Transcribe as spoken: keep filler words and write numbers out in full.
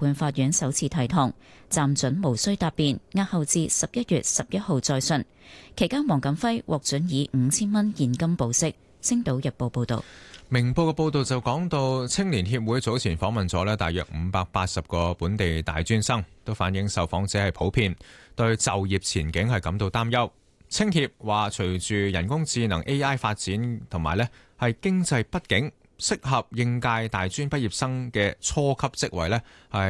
判法院首次提堂，暫准無需答辯，押後至十一月十一號再訊。期間，黃錦輝獲准以五千蚊現金保釋。星島日報報道。 明報嘅報導就講到，青年協會早前訪問咗呢大約五百八十個本地大專生，都反映受訪者係普遍對就業前景係感到擔憂。青協話，隨住人工智能 A I 發展同埋呢係經濟不景，適合應屆大專畢業生嘅初級職位呢係